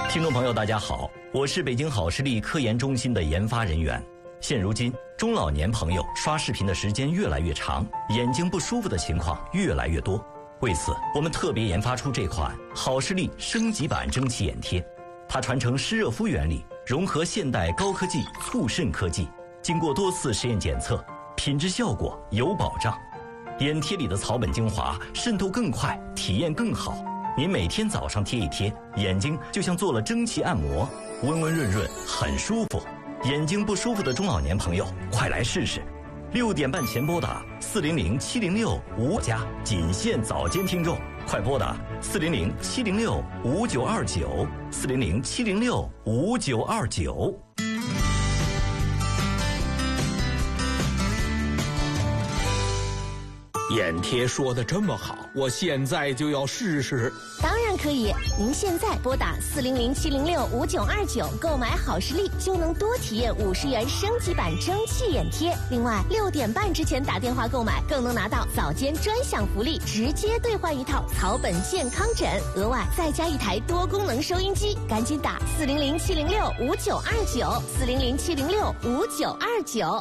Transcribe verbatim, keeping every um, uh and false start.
听众朋友，大家好，我是北京好视力科研中心的研发人员。现如今，中老年朋友刷视频的时间越来越长，眼睛不舒服的情况越来越多。为此，我们特别研发出这款好视力升级版蒸汽眼贴，它传承湿热敷原理，融合现代高科技促渗科技，经过多次实验检测，品质效果有保障。眼贴里的草本精华渗透更快，体验更好。您每天早上贴一贴，眼睛就像做了蒸汽按摩，温温润润，很舒服。眼睛不舒服的中老年朋友，快来试试！六点半前拨打四零零七零六五加，仅限早间听众，快拨打四零零七零六五九二九，四零零七零六五九二九。 眼贴说的这么好，我现在就要试试。 当然可以，您现在拨打四零零七零六五九二九购买好视力，就能多体验五十元升级版蒸汽眼贴。另外，六点半之前打电话购买，更能拿到早间专享福利，直接兑换一套草本健康枕，额外再加一台多功能收音机。赶紧打四零零七零六五九二九，四零零七零六五九二九。